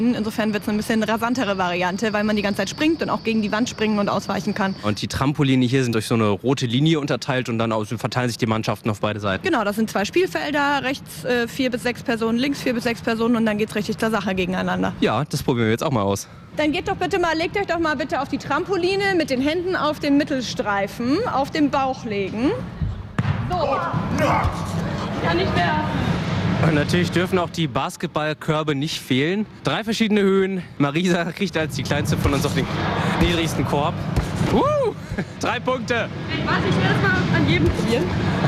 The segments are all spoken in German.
Insofern wird es eine bisschen rasantere Variante, weil man die ganze Zeit springt und auch gegen die Wand springen und ausweichen kann. Und die Trampoline hier sind durch so eine rote Linie unterteilt und dann verteilen sich die Mannschaften auf beide Seiten. Genau, das sind 2 Spielfelder, rechts 4 bis 6 Personen, links 4 bis 6 Personen und dann geht's richtig zur Sache gegeneinander. Ja, das probieren wir jetzt auch mal aus. Dann legt euch doch mal bitte auf die Trampoline mit den Händen auf den Mittelstreifen, auf den Bauch legen. So. Ja, nicht mehr. Und natürlich dürfen auch die Basketballkörbe nicht fehlen. 3 verschiedene Höhen. Marisa kriegt als die kleinste von uns auf den niedrigsten Korb. 3 Punkte. Warte, ich will das mal an jedem probieren.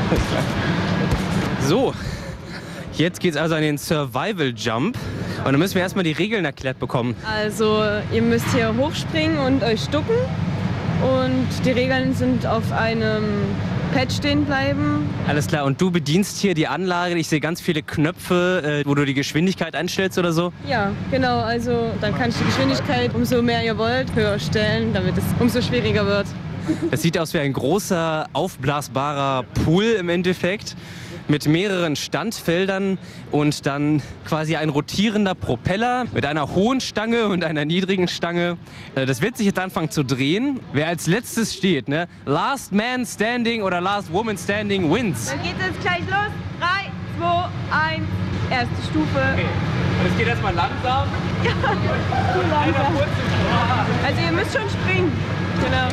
So, jetzt geht's also an den Survival Jump. Und dann müssen wir erstmal die Regeln erklärt bekommen. Also ihr müsst hier hochspringen und euch ducken. Und die Regeln sind auf einem Pad stehen bleiben. Alles klar, und du bedienst hier die Anlage. Ich sehe ganz viele Knöpfe, wo du die Geschwindigkeit einstellst oder so. Ja, genau. Also dann kann ich die Geschwindigkeit, umso mehr ihr wollt, höher stellen, damit es umso schwieriger wird. Das sieht aus wie ein großer, aufblasbarer Pool im Endeffekt. Mit mehreren Standfeldern und dann quasi ein rotierender Propeller mit einer hohen Stange und einer niedrigen Stange. Das wird sich jetzt anfangen zu drehen. Wer als letztes steht, ne? Last Man Standing oder Last Woman Standing wins. Dann geht es gleich los. 3, 2, 1. Erste Stufe. Okay. Und es geht erstmal langsam. Ja, zu langsam. Also ihr müsst schon springen. Genau.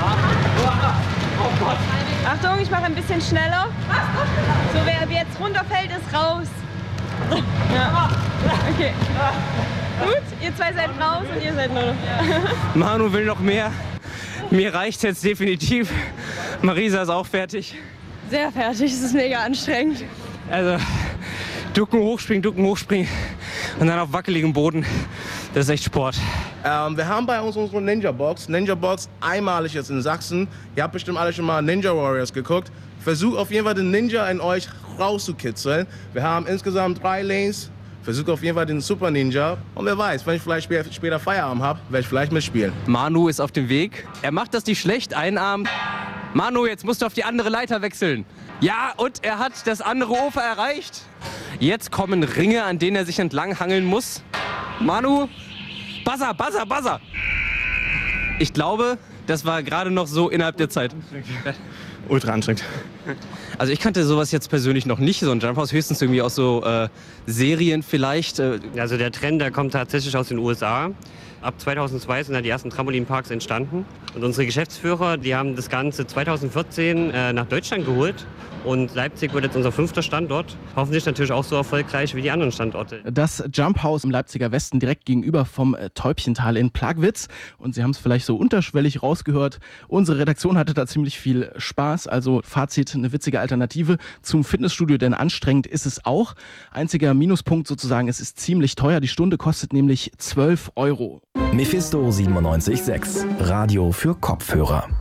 Oh Gott. Achtung, ich mache ein bisschen schneller. So, wer jetzt runterfällt, ist raus. Ja. Okay. Gut, ihr 2 seid raus und ihr seid nur noch. Manu will noch mehr. Mir reicht jetzt definitiv. Marisa ist auch fertig. Sehr fertig, es ist mega anstrengend. Also, ducken, hochspringen und dann auf wackeligem Boden. Das ist echt Sport. Wir haben bei uns unsere Ninja-Box. Ninja-Box einmalig jetzt in Sachsen. Ihr habt bestimmt alle schon mal Ninja Warriors geguckt. Versucht auf jeden Fall den Ninja in euch rauszukitzeln. Wir haben insgesamt 3 Lanes. Versucht auf jeden Fall den Super Ninja. Und wer weiß, wenn ich vielleicht später Feierabend habe, werde ich vielleicht mitspielen. Manu ist auf dem Weg. Er macht das nicht schlecht, einen Arm. Manu, jetzt musst du auf die andere Leiter wechseln. Ja, und er hat das andere Ufer erreicht. Jetzt kommen Ringe, an denen er sich entlang hangeln muss. Manu, Buzzer. Ich glaube, das war gerade noch so innerhalb der Zeit. Ultra anstrengend. Also ich kannte sowas jetzt persönlich noch nicht, so ein Jump House, höchstens irgendwie aus so Serien vielleicht. Also der Trend, der kommt tatsächlich aus den USA. Ab 2002 sind da die ersten Trampolinparks entstanden. Und unsere Geschäftsführer, die haben das Ganze 2014 nach Deutschland geholt. Und Leipzig wird jetzt unser 5. Standort. Hoffentlich natürlich auch so erfolgreich wie die anderen Standorte. Das Jump House im Leipziger Westen direkt gegenüber vom Täubchental in Plagwitz. Und Sie haben es vielleicht so unterschwellig rausgehört. Unsere Redaktion hatte da ziemlich viel Spaß. Also Fazit, eine witzige Alternative zum Fitnessstudio, denn anstrengend ist es auch. Einziger Minuspunkt sozusagen, es ist ziemlich teuer. Die Stunde kostet nämlich 12 €. Mephisto 97.6, Radio für Kopfhörer.